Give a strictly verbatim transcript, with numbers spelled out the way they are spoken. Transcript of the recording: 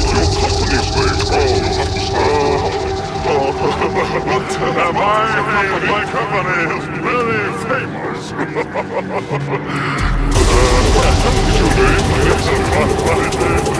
your company's name? Oh, uh, uh, my, my company is very famous. uh, what is your name? It's a fun, funny name.